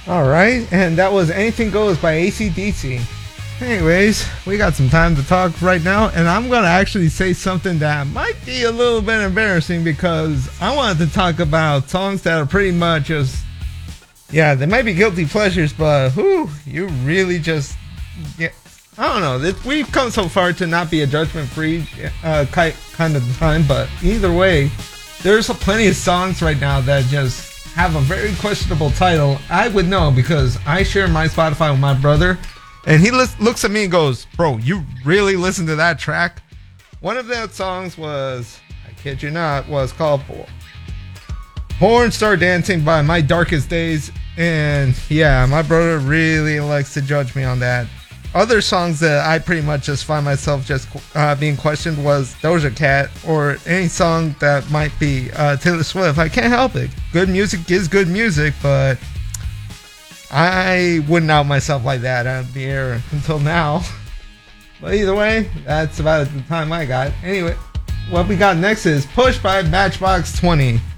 Alright, and that was Anything Goes by AC/DC. Anyways, we got some time to talk right now, and I'm going to actually say something that might be a little bit embarrassing because I wanted to talk about songs that are pretty much just, yeah, they might be guilty pleasures, but you really just, yeah, I don't know. We've come so far to not be a judgment-free kind of time, but either way, there's plenty of songs right now that just have a very questionable title. I would know because I share my Spotify with my brother, and he looks at me and goes, "Bro, you really listen to that track?" One of the songs was, I kid you not, was called Porn Star Dancing by My Darkest Days. And yeah, my brother really likes to judge me on that. Other songs that I pretty much just find myself just being questioned was Doja Cat or any song that might be Taylor Swift. I can't help it. Good music is good music, but I wouldn't out myself like that on the air until now. But either way, that's about the time I got. Anyway, what we got next is Push by Matchbox 20.